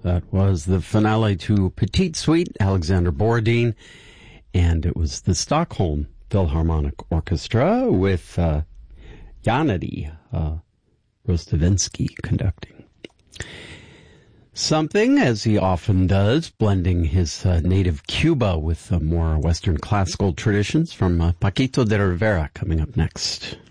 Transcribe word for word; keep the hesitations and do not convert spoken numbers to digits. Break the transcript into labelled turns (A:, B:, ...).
A: That was the finale to Petite Suite, Alexander Borodin, and it was the Stockholm Philharmonic Orchestra with uh, Yanity uh, Rostavinsky conducting. Something, as he often does, blending his uh, native Cuba with uh, more Western classical traditions from uh, Paquito de Rivera coming up next.